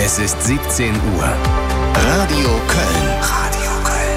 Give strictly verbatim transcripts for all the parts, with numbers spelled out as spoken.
Es ist siebzehn Uhr. Radio Köln. Radio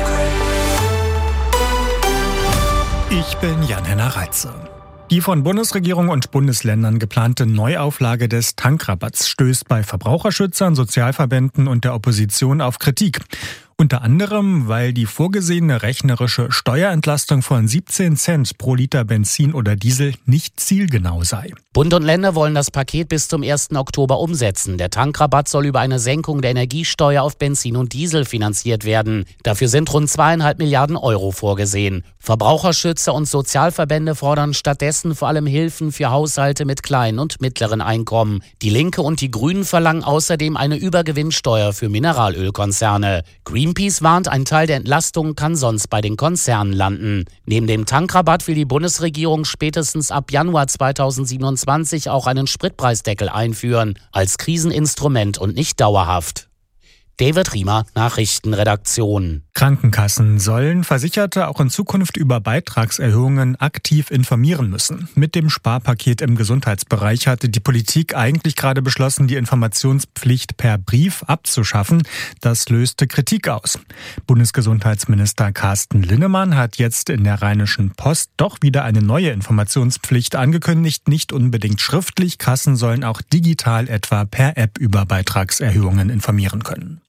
Köln. Ich bin Jan-Henner Reitze. Die von Bundesregierung und Bundesländern geplante Neuauflage des Tankrabatts stößt bei Verbraucherschützern, Sozialverbänden und der Opposition auf Kritik. Unter anderem, weil die vorgesehene rechnerische Steuerentlastung von siebzehn Cent pro Liter Benzin oder Diesel nicht zielgenau sei. Bund und Länder wollen das Paket bis zum ersten Oktober umsetzen. Der Tankrabatt soll über eine Senkung der Energiesteuer auf Benzin und Diesel finanziert werden. Dafür sind rund zweieinhalb Milliarden Euro vorgesehen. Verbraucherschützer und Sozialverbände fordern stattdessen vor allem Hilfen für Haushalte mit kleinen und mittleren Einkommen. Die Linke und die Grünen verlangen außerdem eine Übergewinnsteuer für Mineralölkonzerne. Greenpeace warnt, ein Teil der Entlastung kann sonst bei den Konzernen landen. Neben dem Tankrabatt will die Bundesregierung spätestens ab Januar zweitausendsiebenundzwanzig auch einen Spritpreisdeckel einführen, als Kriseninstrument und nicht dauerhaft. David Riemer, Nachrichtenredaktion. Krankenkassen sollen Versicherte auch in Zukunft über Beitragserhöhungen aktiv informieren müssen. Mit dem Sparpaket im Gesundheitsbereich hatte die Politik eigentlich gerade beschlossen, die Informationspflicht per Brief abzuschaffen. Das löste Kritik aus. Bundesgesundheitsminister Carsten Linnemann hat jetzt in der Rheinischen Post doch wieder eine neue Informationspflicht angekündigt, nicht unbedingt schriftlich. Kassen sollen auch digital etwa per App über Beitragserhöhungen informieren können.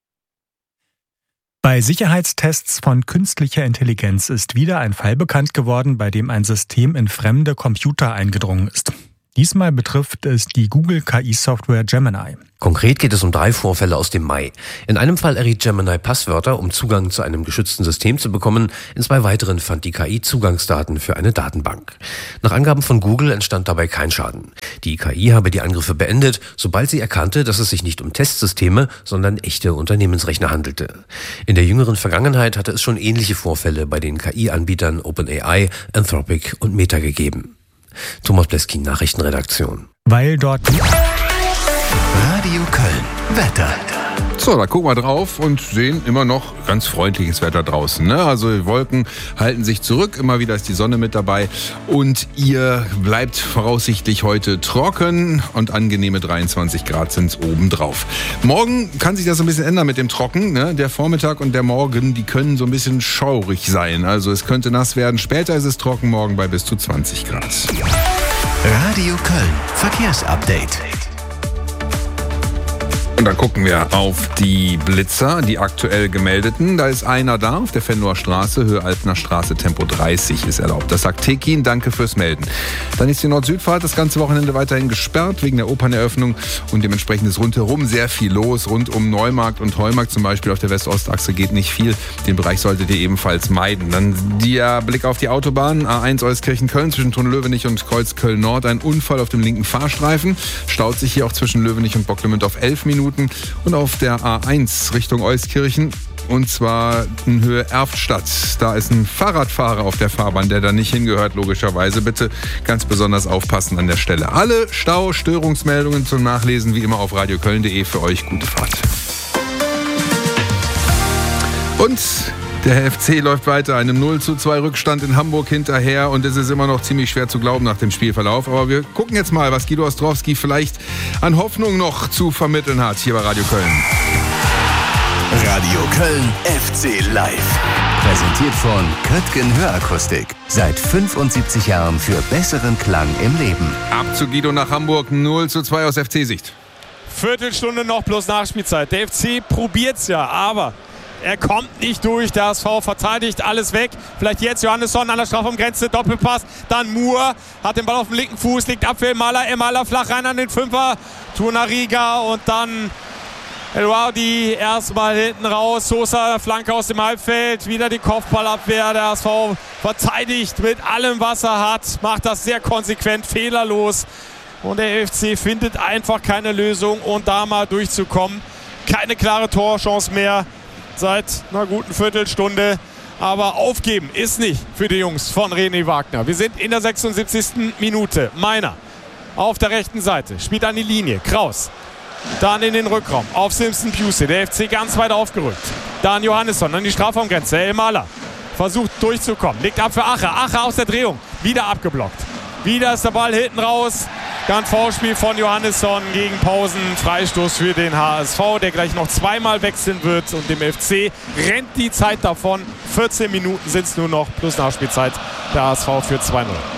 Bei Sicherheitstests von künstlicher Intelligenz ist wieder ein Fall bekannt geworden, bei dem ein System in fremde Computer eingedrungen ist. Diesmal betrifft es die Google-K I-Software Gemini. Konkret geht es um drei Vorfälle aus dem Mai. In einem Fall erriet Gemini Passwörter, um Zugang zu einem geschützten System zu bekommen. In zwei weiteren fand die K I Zugangsdaten für eine Datenbank. Nach Angaben von Google entstand dabei kein Schaden. Die K I habe die Angriffe beendet, sobald sie erkannte, dass es sich nicht um Testsysteme, sondern echte Unternehmensrechner handelte. In der jüngeren Vergangenheit hatte es schon ähnliche Vorfälle bei den K I-Anbietern OpenAI, Anthropic und Meta gegeben. Thomas Bleskin, Nachrichtenredaktion. Weil dort Radio Köln. Wetter. So, da gucken wir drauf und sehen immer noch ganz freundliches Wetter draußen, ne? Also die Wolken halten sich zurück, immer wieder ist die Sonne mit dabei und ihr bleibt voraussichtlich heute trocken und angenehme dreiundzwanzig Grad sind es obendrauf. Morgen kann sich das ein bisschen ändern mit dem Trocken, ne? Der Vormittag und der Morgen, die können so ein bisschen schaurig sein, also es könnte nass werden. Später ist es trocken, morgen bei bis zu zwanzig Grad. Radio Köln. Verkehrsupdate. Und dann gucken wir auf die Blitzer, die aktuell gemeldeten. Da ist einer da auf der Venloer Straße, Höhe Altner Straße, Tempo dreißig ist erlaubt. Das sagt Tekin, danke fürs Melden. Dann ist die Nord-Süd-Fahrt das ganze Wochenende weiterhin gesperrt wegen der Operneröffnung und dementsprechend ist rundherum sehr viel los. Rund um Neumarkt und Heumarkt zum Beispiel auf der West-Ost-Achse geht nicht viel. Den Bereich solltet ihr ebenfalls meiden. Dann der Blick auf die Autobahn, A eins Euskirchen-Köln zwischen Tunnel-Löwenich und Kreuz Köln-Nord. Ein Unfall auf dem linken Fahrstreifen. Staut sich hier auch zwischen Löwenich und Bocklemünd auf elf Minuten. Und auf der A eins Richtung Euskirchen, und zwar in Höhe Erftstadt. Da ist ein Fahrradfahrer auf der Fahrbahn, der da nicht hingehört, logischerweise. Bitte ganz besonders aufpassen an der Stelle. Alle Stau-Störungsmeldungen zum Nachlesen wie immer auf radioköln punkt de. Für euch gute Fahrt. Und der F C läuft weiter, einem null zu zwei Rückstand in Hamburg hinterher und es ist immer noch ziemlich schwer zu glauben nach dem Spielverlauf. Aber wir gucken jetzt mal, was Guido Ostrowski vielleicht an Hoffnung noch zu vermitteln hat hier bei Radio Köln. Radio Köln F C Live. Präsentiert von Köttgen Hörakustik. Seit fünfundsiebzig Jahren für besseren Klang im Leben. Ab zu Guido nach Hamburg, null zu zwei aus F C-Sicht. Viertelstunde noch plus Nachspielzeit. Der F C probiert's ja, aber er kommt nicht durch, der H S V verteidigt alles weg. Vielleicht jetzt Johannesson an der Strafraumgrenze, Doppelpass. Dann Moore, hat den Ball auf dem linken Fuß, liegt ab für Emala. Emala flach rein an den Fünfer. Tunariga und dann El-Wadi erstmal hinten raus. Sosa, Flanke aus dem Halbfeld. Wieder die Kopfballabwehr. Der H S V verteidigt mit allem, was er hat. Macht das sehr konsequent, fehlerlos. Und der F C findet einfach keine Lösung, um da mal durchzukommen. Keine klare Torchance mehr seit einer guten Viertelstunde. Aber aufgeben ist nicht für die Jungs von René Wagner. Wir sind in der sechsundsiebzigsten Minute. Meiner auf der rechten Seite spielt an die Linie. Kraus. Dann in den Rückraum auf Simpson Piuse. Der F C ganz weit aufgerückt. Dann Johannesson an die Strafraumgrenze. Elmala versucht durchzukommen. Legt ab für Acher. Acher aus der Drehung. Wieder abgeblockt. Wieder ist der Ball hinten raus Dann Foulspiel von Johannesson gegen Pausen. Freistoß für den H S V, der gleich noch zweimal wechseln wird. Und dem F C rennt die Zeit davon. vierzehn Minuten sind es nur noch plus Nachspielzeit. Der H S V für zwei null.